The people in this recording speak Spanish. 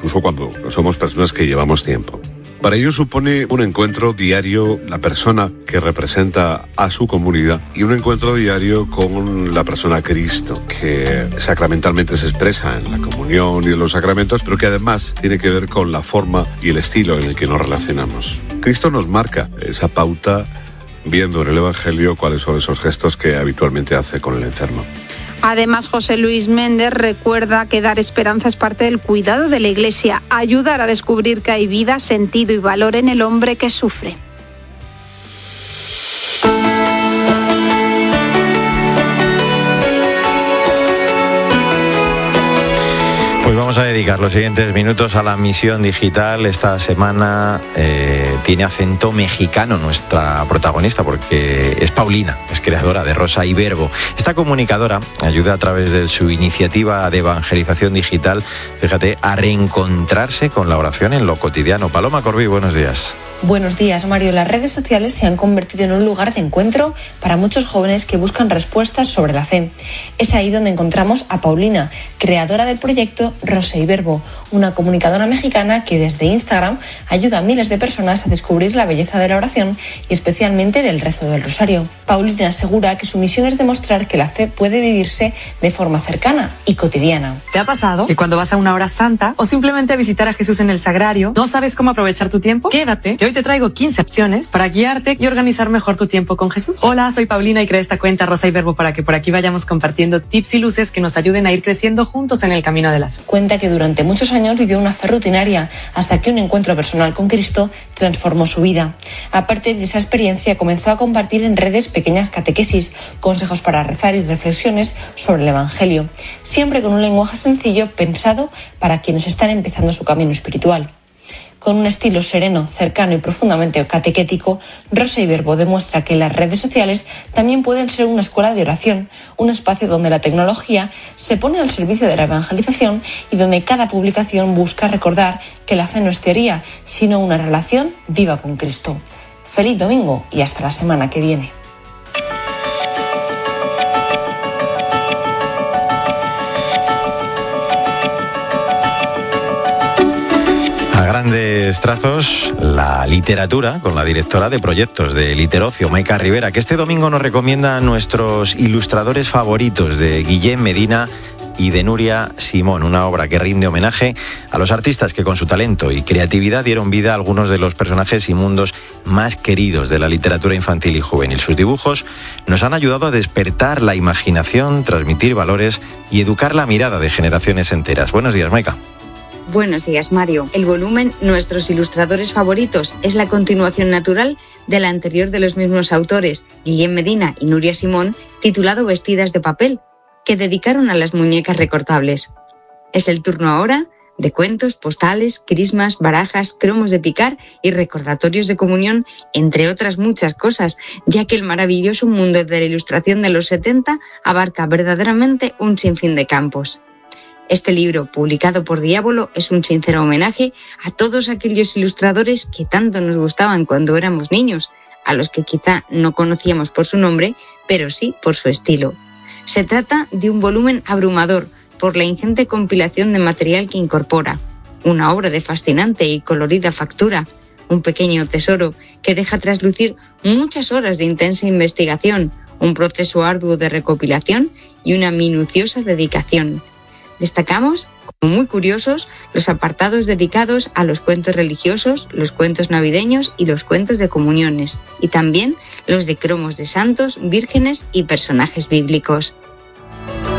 incluso cuando somos personas que llevamos tiempo. Para ello supone un encuentro diario la persona que representa a su comunidad y un encuentro diario con la persona Cristo, que sacramentalmente se expresa en la comunión y en los sacramentos, pero que además tiene que ver con la forma y el estilo en el que nos relacionamos. Cristo nos marca esa pauta viendo en el Evangelio cuáles son esos gestos que habitualmente hace con el enfermo. Además, José Luis Méndez recuerda que dar esperanza es parte del cuidado de la Iglesia, ayudar a descubrir que hay vida, sentido y valor en el hombre que sufre. Pues vamos a dedicar los siguientes minutos a la misión digital. Esta semana tiene acento mexicano nuestra protagonista, porque es Paulina, es creadora de Rosa y Verbo. Esta comunicadora ayuda a través de su iniciativa de evangelización digital, fíjate, a reencontrarse con la oración en lo cotidiano. Paloma Corbí, buenos días. Buenos días, Mario. Las redes sociales se han convertido en un lugar de encuentro para muchos jóvenes que buscan respuestas sobre la fe. Es ahí donde encontramos a Paulina, creadora del proyecto Rosa y Verbo, una comunicadora mexicana que desde Instagram ayuda a miles de personas a descubrir la belleza de la oración y especialmente del rezo del rosario. Paulina asegura que su misión es demostrar que la fe puede vivirse de forma cercana y cotidiana. ¿Te ha pasado que cuando vas a una hora santa o simplemente a visitar a Jesús en el sagrario, no sabes cómo aprovechar tu tiempo? Quédate, que hoy te traigo 15 opciones para guiarte y organizar mejor tu tiempo con Jesús. Hola, soy Paulina y creé esta cuenta Rosa y Verbo para que por aquí vayamos compartiendo tips y luces que nos ayuden a ir creciendo juntos en el camino de la fe. Cuenta que durante muchos años vivió una fe rutinaria hasta que un encuentro personal con Cristo transformó su vida. Aparte de esa experiencia, comenzó a compartir en redes pequeñas catequesis, consejos para rezar y reflexiones sobre el Evangelio, siempre con un lenguaje sencillo pensado para quienes están empezando su camino espiritual. Con un estilo sereno, cercano y profundamente catequético, Rosa y Verbo demuestra que las redes sociales también pueden ser una escuela de oración, un espacio donde la tecnología se pone al servicio de la evangelización y donde cada publicación busca recordar que la fe no es teoría, sino una relación viva con Cristo. Feliz domingo y hasta la semana que viene. A grandes trazos, la literatura con la directora de proyectos de Literocio, Maika Rivera, que este domingo nos recomienda a nuestros ilustradores favoritos de Guillem Medina y de Nuria Simón, una obra que rinde homenaje a los artistas que con su talento y creatividad dieron vida a algunos de los personajes y mundos más queridos de la literatura infantil y juvenil. Sus dibujos nos han ayudado a despertar la imaginación, transmitir valores y educar la mirada de generaciones enteras. Buenos días, Maika. Buenos días, Mario. El volumen Nuestros ilustradores favoritos es la continuación natural de la anterior de los mismos autores, Guillem Medina y Nuria Simón, titulado Vestidas de papel, que dedicaron a las muñecas recortables. Es el turno ahora de cuentos, postales, crismas, barajas, cromos de picar y recordatorios de comunión, entre otras muchas cosas, ya que el maravilloso mundo de la ilustración de los 70 abarca verdaderamente un sinfín de campos. Este libro, publicado por Diávolo, es un sincero homenaje a todos aquellos ilustradores que tanto nos gustaban cuando éramos niños, a los que quizá no conocíamos por su nombre, pero sí por su estilo. Se trata de un volumen abrumador por la ingente compilación de material que incorpora, una obra de fascinante y colorida factura, un pequeño tesoro que deja traslucir muchas horas de intensa investigación, un proceso arduo de recopilación y una minuciosa dedicación. Destacamos, como muy curiosos, los apartados dedicados a los cuentos religiosos, los cuentos navideños y los cuentos de comuniones, y también los de cromos de santos, vírgenes y personajes bíblicos.